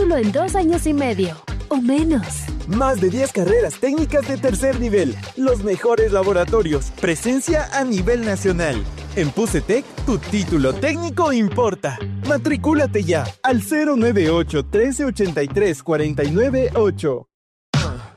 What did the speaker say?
título en 2 años y medio, o menos. Más de 10 carreras técnicas de tercer nivel, los mejores laboratorios, presencia a nivel nacional. En Pucetec, tu título técnico importa. Matricúlate ya al 098 1383 498.